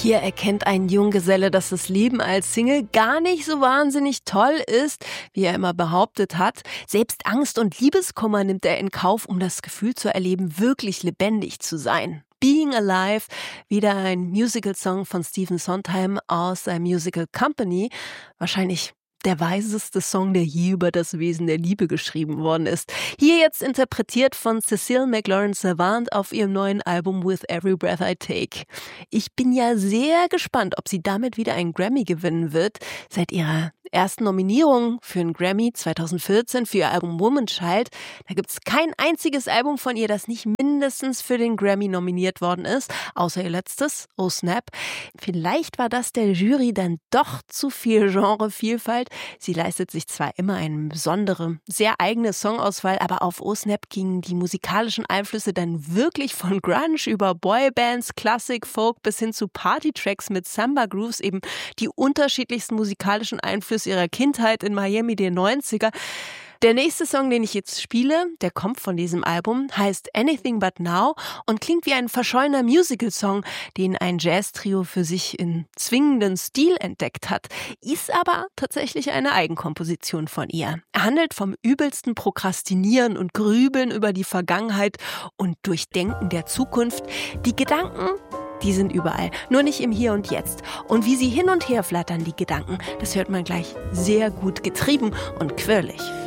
Hier erkennt ein Junggeselle, dass das Leben als Single gar nicht so wahnsinnig toll ist, wie er immer behauptet hat. Selbst Angst und Liebeskummer nimmt er in Kauf, um das Gefühl zu erleben, wirklich lebendig zu sein. Being Alive, wieder ein Musical-Song von Stephen Sondheim aus der Musical Company. Wahrscheinlich der weiseste Song, der je über das Wesen der Liebe geschrieben worden ist. Hier jetzt interpretiert von Cecile McLaurin-Salvant auf ihrem neuen Album With Every Breath I Take. Ich bin ja sehr gespannt, ob sie damit wieder einen Grammy gewinnen wird. Seit ihrer ersten Nominierung für einen Grammy 2014 für ihr Album Woman Child, da gibt es kein einziges Album von ihr, das nicht mindestens für den Grammy nominiert worden ist, außer ihr letztes, Oh Snap. Vielleicht war das der Jury dann doch zu viel Genrevielfalt. Sie leistet sich zwar immer eine besondere, sehr eigene Songauswahl, aber auf Oh Snap gingen die musikalischen Einflüsse dann wirklich von Grunge über Boybands, Klassik, Folk bis hin zu Partytracks mit Samba-Grooves, eben die unterschiedlichsten musikalischen Einflüsse ihrer Kindheit in Miami der 90er. Der nächste Song, den ich jetzt spiele, der kommt von diesem Album, heißt Anything But Now und klingt wie ein verschollener Musical-Song, den ein Jazz-Trio für sich in zwingenden Stil entdeckt hat, ist aber tatsächlich eine Eigenkomposition von ihr. Er handelt vom übelsten Prokrastinieren und Grübeln über die Vergangenheit und Durchdenken der Zukunft. Die Gedanken, die sind überall, nur nicht im Hier und Jetzt. Und wie sie hin und her flattern, die Gedanken, das hört man gleich sehr gut getrieben und quirlig.